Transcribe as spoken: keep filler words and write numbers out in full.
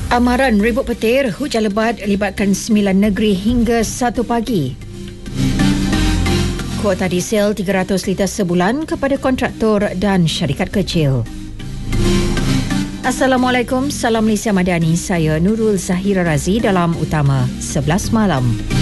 Amaran ribut petir, hujan lebat libatkan sembilan negeri hingga satu pagi. Kuota diesel tiga ratus liter sebulan kepada kontraktor dan syarikat kecil. Assalamualaikum, salam Malaysia Madani. Saya Nurul Zahira Razi dalam Utama sebelas Malam.